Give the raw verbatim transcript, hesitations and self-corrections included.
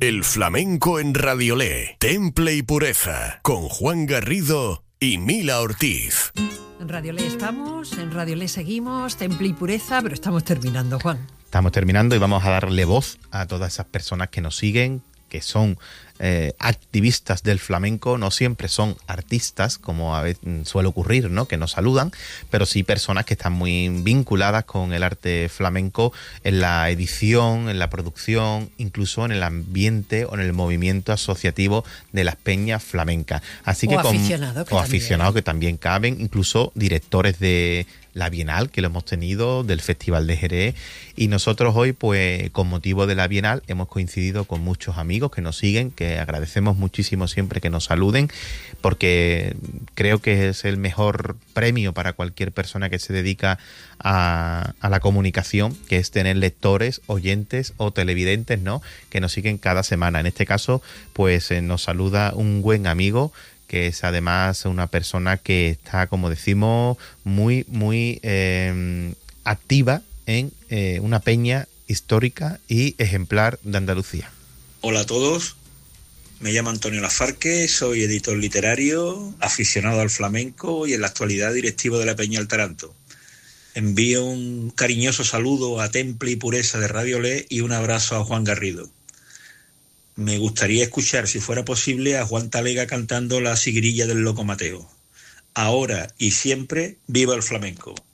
El flamenco en Radiolé, Temple y Pureza, con Juan Garrido y Mila Ortiz. En Radiolé estamos, en Radiolé seguimos, Temple y Pureza, pero estamos terminando, Juan. Estamos terminando y vamos a darle voz a todas esas personas que nos siguen, que son eh, activistas del flamenco. No siempre son artistas, como a veces suele ocurrir, ¿no?, que nos saludan, pero sí personas que están muy vinculadas con el arte flamenco en la edición, en la producción, incluso en el ambiente o en el movimiento asociativo de las peñas flamencas. Así que o con, aficionados que, o aficionados que también caben, incluso directores de la Bienal, que lo hemos tenido, del Festival de Jerez. Y nosotros hoy, pues con motivo de la Bienal, hemos coincidido con muchos amigos que nos siguen, que agradecemos muchísimo siempre que nos saluden, porque creo que es el mejor premio para cualquier persona que se dedica a, a la comunicación, que es tener lectores, oyentes o televidentes, ¿no?, que nos siguen cada semana. En este caso, pues eh, nos saluda un buen amigo, que es además una persona que está, como decimos, muy, muy eh, activa en eh, una peña histórica y ejemplar de Andalucía. Hola a todos, me llamo Antonio Lafarque, soy editor literario, aficionado al flamenco y en la actualidad directivo de la Peña El Taranto. Envío un cariñoso saludo a Temple y Pureza de Radiolé y un abrazo a Juan Garrido. Me gustaría escuchar, si fuera posible, a Juan Talega cantando la sigrilla del Loco Mateo. Ahora y siempre, ¡viva el flamenco!